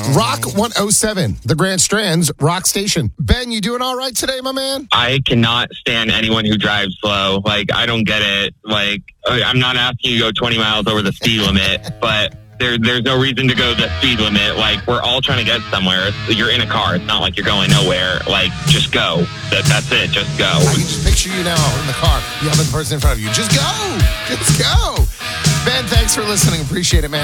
Rock 107, the Grand Strand's rock station. Ben, you doing all right today, my man? I cannot stand anyone who drives slow. Like, I don't get it. Like, I'm not asking you to go 20 miles over the speed limit, but there's no reason to go the speed limit. Like, we're all trying to get somewhere. You're in a car. It's not like you're going nowhere. Like, just go. That's it. Just go. I can just picture you now in the car, yelling at the person in front of you. Just go. Just go. Ben, thanks for listening. Appreciate it, man.